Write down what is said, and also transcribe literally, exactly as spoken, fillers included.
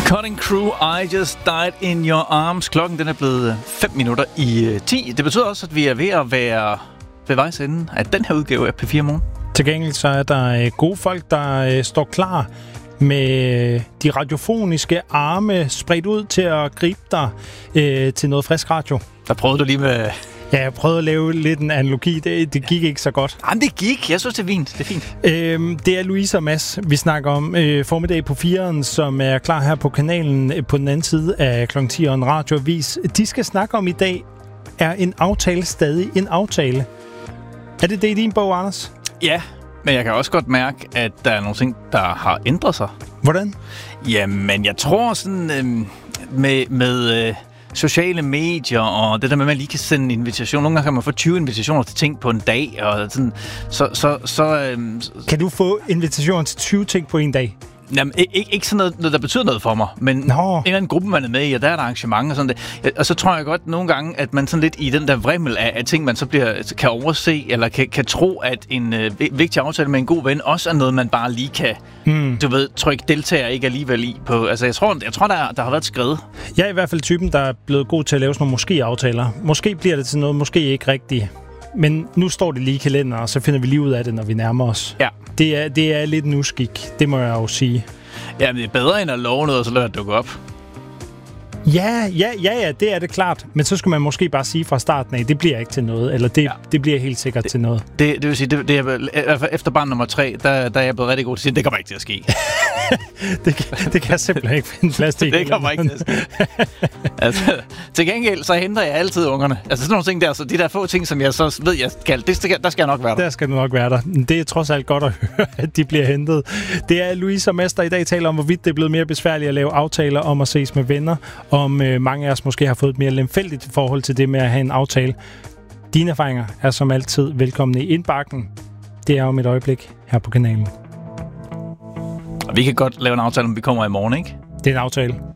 Cutting Crew, I Just Died in Your Arms. Klokken den er blevet fem minutter i ti. Det betyder også, at vi er ved at være ved vejs ende af den her udgave af P fire Morgen. Til gengæld så er der gode folk, der står klar med de radiofoniske arme spredt ud til at gribe dig øh, til noget frisk radio. Der prøvede du lige med... Ja, jeg prøvede at lave lidt en analogi. Det, det gik ikke så godt. Jamen, det gik. Jeg synes, det er fint. Det er fint. Øhm, det er Louise og Mads, vi snakker om øh, formiddag på firen, som er klar her på kanalen øh, på den anden side af klokken ti og en radioavis. De skal snakke om i dag, er en aftale stadig en aftale? Er det det i din bog, Anders? Ja, men jeg kan også godt mærke, at der er nogle ting, der har ændret sig. Hvordan? Jamen, jeg tror sådan øh, med... med øh sociale medier, og det der med, at man lige kan sende en invitation. Nogle gange kan man få tyve invitationer til ting på en dag, og sådan, så... så, så øhm, kan du få invitationer til tyve ting på en dag? Jamen, ikke, ikke sådan noget, noget, der betyder noget for mig, men Nå. en eller anden gruppe, man er med i, og der er der arrangement og sådan det. Og så tror jeg godt nogle gange, at man sådan lidt i den der vrimmel af, af ting, man så bliver, kan overse, eller kan, kan tro, at en øh, vigtig aftale med en god ven også er noget, man bare lige kan, hmm. du ved, trykke deltager ikke alligevel i på. Altså, jeg tror, jeg tror der, der har været skrevet. Jeg er i hvert fald typen, der er blevet god til at lave sådan nogle måske-aftaler. Måske bliver det til noget, måske ikke rigtigt. Men nu står det lige i kalenderen, og så finder vi lige ud af det, når vi nærmer os. Ja. Det er, det er lidt en uskik, det må jeg jo sige. Ja, men det er bedre end at love noget, og så lade det dukke op. Ja, ja, ja, ja, det er det klart. Men så skal man måske bare sige fra starten af, det bliver ikke til noget. Eller det, ja. det bliver helt sikkert det, til noget. Det, det vil sige, det, det er, efter barn nummer tre, der, der er jeg blevet rigtig god til at sige, det kommer ikke til at ske. det, det kan jeg simpelthen ikke finde plads til. Det kommer ikke til at ske. Altså, til gengæld, så henter jeg altid ungerne. Altså sådan nogle ting der, så de der få ting, som jeg så ved, jeg skal, det, der skal jeg nok være der. Der skal du nok være der. Det er trods alt godt at høre, at de bliver hentet. Det er Louise og Mads, der i dag taler om, hvorvidt det er blevet mere besværligt at lave aftaler om at ses med venner. Om øh, mange af os måske har fået et mere lemfældigt forhold til det med at have en aftale. Dine erfaringer er som altid velkomne i indbakken. Det er om et øjeblik her på kanalen. Og vi kan godt lave en aftale, om vi kommer i morgen, ikke? Det er en aftale.